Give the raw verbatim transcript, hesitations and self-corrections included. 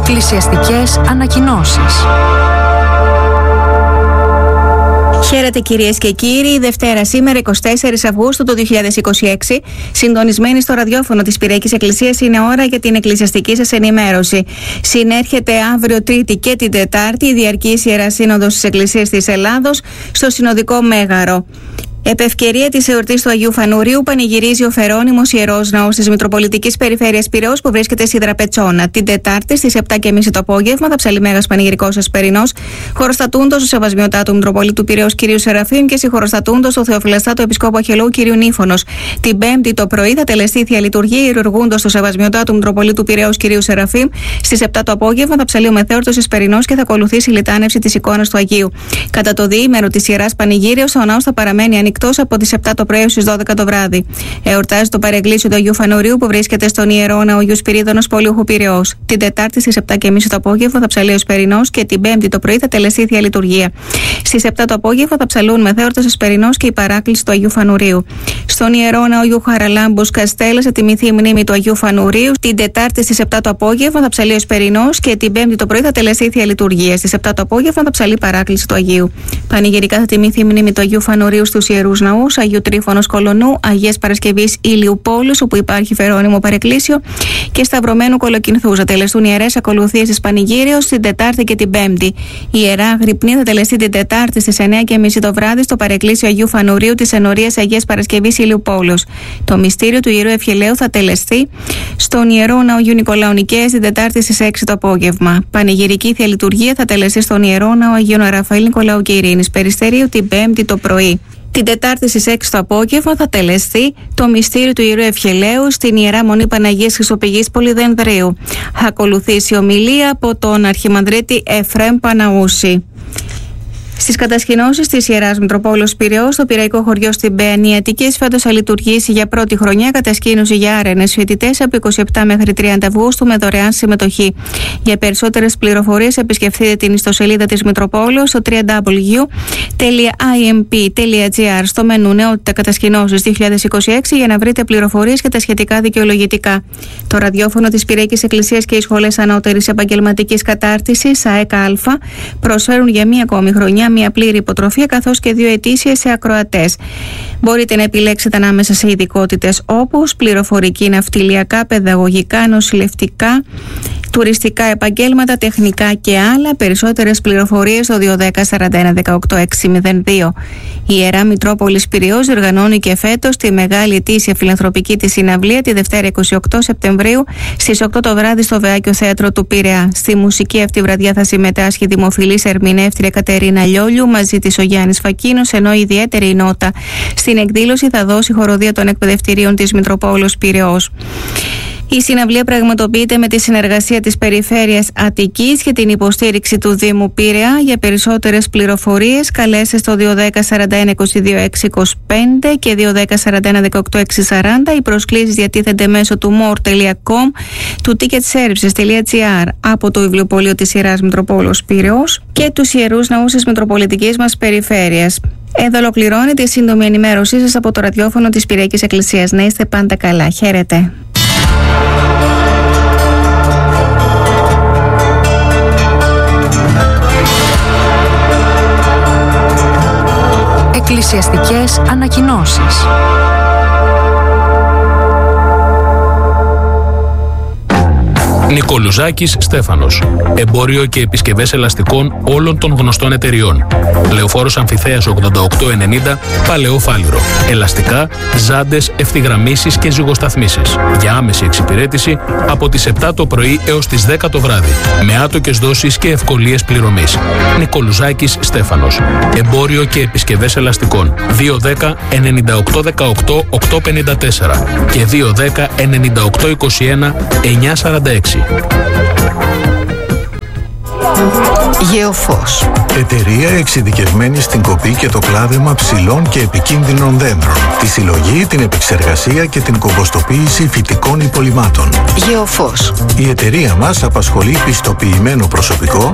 Εκκλησιαστικές ανακοινώσεις. Χαίρετε κυρίες και κύριοι, Δευτέρα σήμερα εικοστή τέταρτη Αυγούστου του δύο χιλιάδες είκοσι έξι, συντονισμένοι στο ραδιόφωνο της Πυριακής Εκκλησίας, είναι ώρα για την εκκλησιαστική σας ενημέρωση. Συνέρχεται αύριο Τρίτη και την Τετάρτη η Διαρκής Ιερά Σύνοδος της Εκκλησίας της Ελλάδος στο Συνοδικό Μέγαρο. Επ' ευκαιρία της εορτής του Αγίου Φανουρίου, πανηγυρίζει ο Φερόνιμος Ιερός Ναός της Μητροπολιτικής Περιφέρειας Πειραιώς που βρίσκεται στη Δραπετσόνα. Την Τετάρτη στις επτά και μισή το απόγευμα θα ψαλεί Μέγας Πανηγυρικός Εσπερινός, χωροστατούντος ο Σεβασμιωτάτου Μητροπολίτου Πειραιώς κ. Σεραφείμ και συγχωροστατούντος ο Θεοφυλαστάτου Επισκόπου Αχαιολόγου κ. Νύφωνος. Την Πέμπτη το πρωί θα τελεστεί η Θεία Λειτουργία, ιερουργούντος ο Σεβασμιωτάτου Μητροπολίτου Πειραιώς κ. Σεραφείμ. Στις επτά το απόγευμα θα ψαλεί ο Μεθέωρτος Εσπερινός και θα ακολουθήσει η λιτάνευση της εικόνας του Αγίου. Κατά το διήμερο της Ιεράς Πανηγύρεως, ο ναός θα παραμένει ανοιχτός από τις επτά το πρωί έως τις δώδεκα το βράδυ. Εορτάζει το παρεκκλήσιο του Αγίου Φανουρίου που βρίσκεται στον Ιερό Ναό Αγίου Σπυρίδωνος Πολιούχου Πειραιώς. Την Τετάρτη στις επτά και μισή το απόγευμα θα ψαλεί ο Εσπερινός και την Πέμπτη το πρωί θα τελεστεί η Θεία Λειτουργία. Στις επτά το απόγευμα θα ψαλούν Μεθέωρτος Εσπερινός και η παράκληση του Αγίου Φανουρίου. Στον Ιερό Ναό Αγίου Χαραλάμπους Καστέλλας θα τιμηθεί η μνήμη του Αγίου Φανουρίου. Την Τετάρτη στις επτά το απόγευμα θα ψαλεί ο Εσπερινός και την Πέμπτη το πρωί θα τελεστεί η Θεία Λειτουργία. Στις επτά το απόγευμα θα ψαλεί η παράκληση του Αγίου. Πανηγυρικά θα τιμηθεί η μνήμη του Αγίου Φανουρίου στους ιερούς ναούς Αγίου Τρίφωνος Κολονού, Αγίας Παρασκευής Ηλιουπόλους, όπου υπάρχει Φερόνιμο Παρεκκλήσιο, και Σταυρωμένου Κολοκυνθούς. Θα τελεστούν ιερές ακολουθίες της Πανηγύρεως την Τετάρτη και την Πέμπτη. Η Ιερά Αγρυπνή θα τελεστεί την Τετάρτη στις εννιά και μισή το βράδυ στο Παρεκκλήσιο Αγίου Φανουρίου της Ενορίας Αγίας Παρασκευής Ηλιουπόλους. Το μυστήριο του Ιερού Ευχελαίου θα τελεστεί στον Ιερό Ναό Αγίου Νικολάου Νικαίας την Τετάρτη στις έξι το απόγευμα. Πανηγυρική Θεία Λειτουργία θα τελεστεί στον Ιερό Ναό Αγίου Ραφαήλ Νικολάου και Ειρήνης Περιστερίου την Πέμπτη το πρωί. Την Τετάρτη στις έξι το απόγευμα θα τελεστεί το μυστήριο του Ιερού Ευχελαίου στην Ιερά Μονή Παναγίας Χρυσοπηγής Πολυδενδρίου. Θα ακολουθήσει ομιλία από τον Αρχιμανδρίτη Εφραίμ Παναούση. Στις κατασκηνώσεις της Ιεράς Μητροπόλεως Πειραιώς, στο Πειραϊκό Χωριό στην Παιανία Αττικής, φέτος θα λειτουργήσει για πρώτη χρονιά κατασκήνωση για άρενες φοιτητές από είκοσι επτά μέχρι τριάντα Αυγούστου με δωρεάν συμμετοχή. Για περισσότερες πληροφορίες επισκεφτείτε την ιστοσελίδα της Μητροπόλεως στο double-u double-u double-u τελεία άι εμ πι τελεία τζι άρ στο μενού Νεότητα Κατασκηνώσεις δύο χιλιάδες είκοσι έξι για να βρείτε πληροφορίες και τα σχετικά δικαιολογητικά. Το ραδιόφωνο της Πυριακής Εκκλησίας και οι σχολές ανώτερης επαγγελματικής κατάρτισης ΑΕΚΑ προσφέρουν για μία ακόμη χρονιά μια πλήρη υποτροφία καθώς και δύο ετήσιες σε ακροατές. Μπορείτε να επιλέξετε ανάμεσα σε ειδικότητες όπως πληροφορική, ναυτιλιακά, παιδαγωγικά, νοσηλευτικά, τουριστικά επαγγέλματα, τεχνικά και άλλα. Περισσότερες πληροφορίες στο δύο ένα μηδέν φορ ένα ένα οκτώ έξι μηδέν δύο. Η Ιερά Μητρόπολης Πειραιώς διοργανώνει και φέτος τη μεγάλη ετήσια φιλανθρωπική της συναυλία τη Δευτέρα εικοστή ογδόη Σεπτεμβρίου στις οκτώ το βράδυ στο Βεάκιο Θέατρο του Πειραιά. Στη μουσική αυτή βραδιά θα συμμετάσχει η δημοφιλής ερμηνεύτρια Κατερίνα Λιόλιου μαζί της ο Γιάννης Φακίνος, ενώ η ιδιαίτερη νότα στην εκδήλωση θα δώσει η χοροδία των εκπαιδευτηρίων της Μητροπόλεως Πειραιώς. Η συναυλία πραγματοποιείται με τη συνεργασία της Περιφέρειας Αττικής και την υποστήριξη του Δήμου Πειραιά. Για περισσότερες πληροφορίες καλέστε στο δύο ένα μηδέν φορ ένα είκοσι δύο έξι είκοσι πέντε και δύο ένα μηδέν φορ ένα δεκαοκτώ έξι σαράντα. Οι προσκλήσεις διατίθενται μέσω του more τελεία com, του ticketservices τελεία τζι άρ, από το βιβλιοπωλείο της Ιεράς Μητροπόλεως Πειραιώς και τους Ιερούς Ναούς της Μητροπολιτικής μας Περιφέρειας. Εδώ ολοκληρώνεται η σύντομη ενημέρωσή σας από το ραδιόφωνο της Πυριακής Εκκλησίας. Να είστε πάντα καλά. Χαίρετε. Εκκλησιαστικές ανακοινώσεις. Νικολουζάκης Στέφανος. Εμπόριο και επισκευές ελαστικών όλων των γνωστών εταιριών. Λεωφόρος Αμφιθέας ογδόντα οκτώ ενενήντα, Παλαιό Φάληρο. Ελαστικά, ζάντες, ευθυγραμμίσεις και ζυγοσταθμίσεις. Για άμεση εξυπηρέτηση από τις επτά το πρωί έως τις δέκα το βράδυ. Με άτοκες δόσεις και ευκολίες πληρωμής. Νικολουζάκης Στέφανος. Εμπόριο και επισκευές ελαστικών. δύο ένα μηδέν εννιά οκτώ δεκαοκτώ οκτακόσια πενήντα τέσσερα και δύο ένα μηδέν εννιά οκτώ είκοσι ένα εννιακόσια σαράντα έξι. Γεωφός. Εταιρεία εξειδικευμένη στην κοπή και το κλάδεμα ψηλών και επικίνδυνων δέντρων. Τη συλλογή, την επεξεργασία και την κομποστοποίηση φυτικών υπολειμμάτων. Γεωφός. Η εταιρεία μας απασχολεί πιστοποιημένο προσωπικό